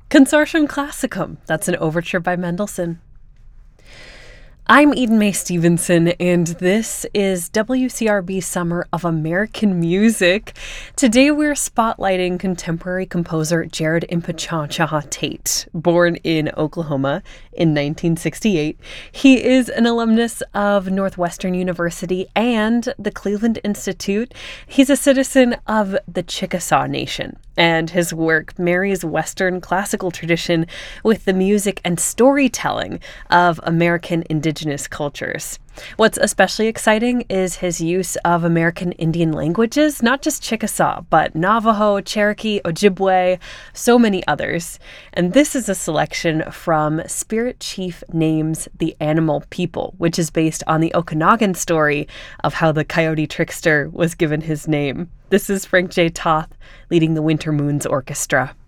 Consortium Classicum. That's an overture by Mendelssohn. I'm Eden Mae Stevenson, and this is WCRB Summer of American Music. Today we're spotlighting contemporary composer Jared Impichonchaha Tate, born in Oklahoma in 1968. He is an alumnus of Northwestern University and the Cleveland Institute. He's a citizen of the Chickasaw Nation, and his work marries Western classical tradition with the music and storytelling of American indigenous cultures. What's especially exciting is his use of American Indian languages, not just Chickasaw, but Navajo, Cherokee, Ojibwe, so many others. And this is a selection from Spirit Chief Names the Animal People, which is based on the Okanagan story of how the coyote trickster was given his name. This is Frank J. Toth leading the Winter Moons Orchestra.